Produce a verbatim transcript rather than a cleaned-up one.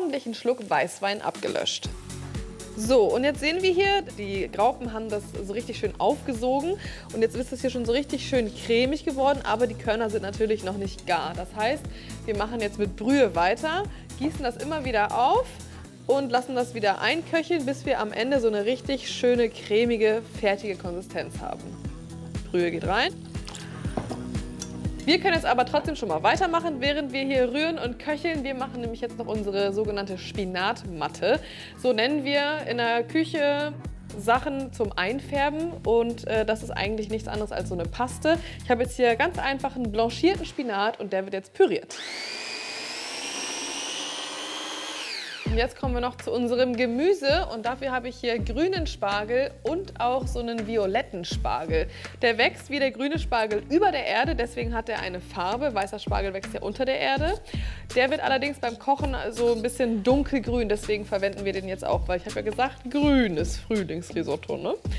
ordentlichen Schluck Weißwein abgelöscht. So, und jetzt sehen wir hier, die Graupen haben das so richtig schön aufgesogen und jetzt ist es hier schon so richtig schön cremig geworden, aber die Körner sind natürlich noch nicht gar. Das heißt, wir machen jetzt mit Brühe weiter, gießen das immer wieder auf und lassen das wieder einköcheln, bis wir am Ende so eine richtig schöne, cremige, fertige Konsistenz haben. Brühe geht rein. Wir können jetzt aber trotzdem schon mal weitermachen, während wir hier rühren und köcheln. Wir machen nämlich jetzt noch unsere sogenannte Spinatmatte. So nennen wir in der Küche Sachen zum Einfärben und äh, das ist eigentlich nichts anderes als so eine Paste. Ich habe jetzt hier ganz einfachen blanchierten Spinat und der wird jetzt püriert. Und jetzt kommen wir noch zu unserem Gemüse und dafür habe ich hier grünen Spargel und auch so einen violetten Spargel. Der wächst wie der grüne Spargel über der Erde, deswegen hat er eine Farbe. Weißer Spargel wächst ja unter der Erde. Der wird allerdings beim Kochen so ein bisschen dunkelgrün, deswegen verwenden wir den jetzt auch, weil ich habe ja gesagt, grünes Frühlingsrisotto, ne?